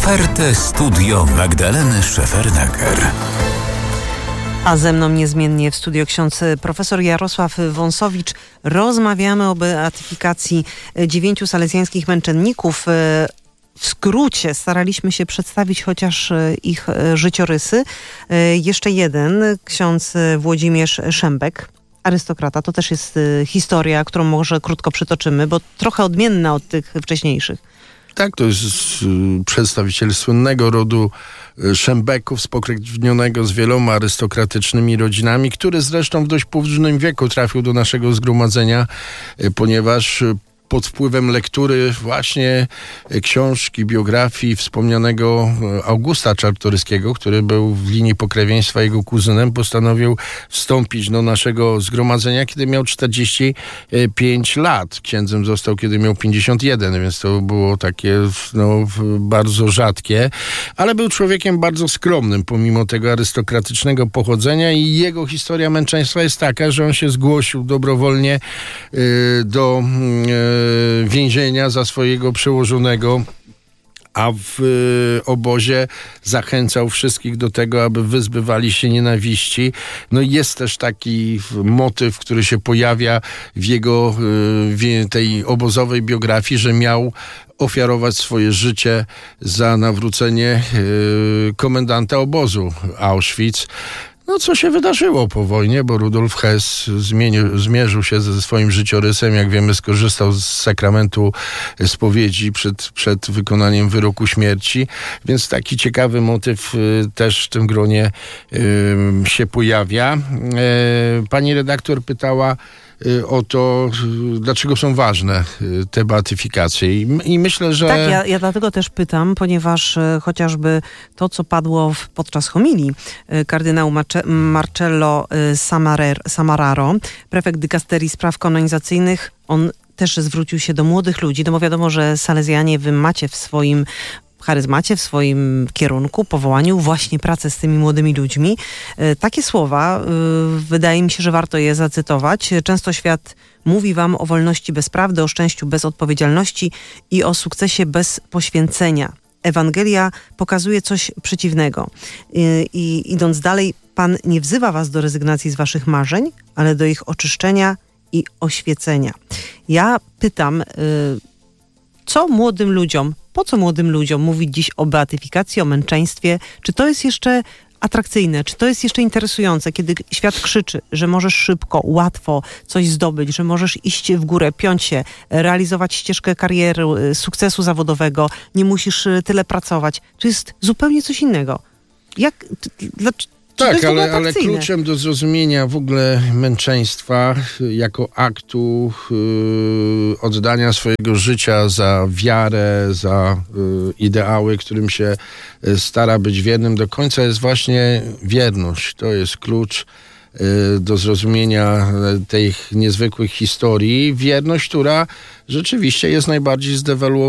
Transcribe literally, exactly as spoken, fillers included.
Ofertę Studio Magdaleny Szefernaker. A ze mną niezmiennie w studio ksiądz profesor Jarosław Wąsowicz. Rozmawiamy o beatyfikacji dziewięciu salezjańskich męczenników. W skrócie staraliśmy się przedstawić chociaż ich życiorysy. Jeszcze jeden, ksiądz Włodzimierz Szembek, arystokrata. To też jest historia, którą może krótko przytoczymy, bo trochę odmienna od tych wcześniejszych. Tak, to jest przedstawiciel słynnego rodu Szembeków, spokrewnionego z wieloma arystokratycznymi rodzinami, który zresztą w dość późnym wieku trafił do naszego zgromadzenia, ponieważ pod wpływem lektury właśnie książki, biografii wspomnianego Augusta Czartoryskiego, który był w linii pokrewieństwa jego kuzynem, postanowił wstąpić do naszego zgromadzenia, kiedy miał czterdzieści pięć lat. Księdzem został, kiedy miał pięćdziesiąt jeden, więc to było takie no, bardzo rzadkie, ale był człowiekiem bardzo skromnym, pomimo tego arystokratycznego pochodzenia, i jego historia męczeństwa jest taka, że on się zgłosił dobrowolnie y, do y, więzienia za swojego przełożonego, a w y, obozie zachęcał wszystkich do tego, aby wyzbywali się nienawiści. No i jest też taki motyw, który się pojawia w jego y, w tej obozowej biografii, że miał ofiarować swoje życie za nawrócenie y, komendanta obozu Auschwitz. No co się wydarzyło po wojnie, bo Rudolf Hess zmienił, zmierzył się ze swoim życiorysem. Jak wiemy, skorzystał z sakramentu spowiedzi przed, przed wykonaniem wyroku śmierci. Więc taki ciekawy motyw y, też w tym gronie y, się pojawia. Y, pani redaktor pytała o to, dlaczego są ważne te beatyfikacje. I, i myślę, że... Tak, ja, ja dlatego też pytam, ponieważ e, chociażby to, co padło w, podczas homilii e, kardynału Marce, Marcello e, Samarer, Samararo, prefekt dykasterii spraw kanonizacyjnych, on też zwrócił się do młodych ludzi, no bo wiadomo, że salezjanie wy macie w swoim charyzmacie, w swoim kierunku, powołaniu właśnie pracę z tymi młodymi ludźmi. Takie słowa, wydaje mi się, że warto je zacytować. Często świat mówi wam o wolności bez prawdy, o szczęściu bez odpowiedzialności i o sukcesie bez poświęcenia. Ewangelia pokazuje coś przeciwnego. I, i idąc dalej, Pan nie wzywa was do rezygnacji z waszych marzeń, ale do ich oczyszczenia i oświecenia. Ja pytam, co młodym ludziom, po co młodym ludziom mówić dziś o beatyfikacji, o męczeństwie? Czy to jest jeszcze atrakcyjne? Czy to jest jeszcze interesujące, kiedy świat krzyczy, że możesz szybko, łatwo coś zdobyć, że możesz iść w górę, piąć się, realizować ścieżkę kariery, sukcesu zawodowego, nie musisz tyle pracować? Czy jest zupełnie coś innego? Jak, dlaczego? Tak, ale, ale kluczem do zrozumienia w ogóle męczeństwa jako aktu yy, oddania swojego życia za wiarę, za yy, ideały, którym się yy, stara być wiernym do końca, jest właśnie wierność. To jest klucz yy, do zrozumienia tych niezwykłych historii. Wierność, która rzeczywiście jest najbardziej zdewaluowana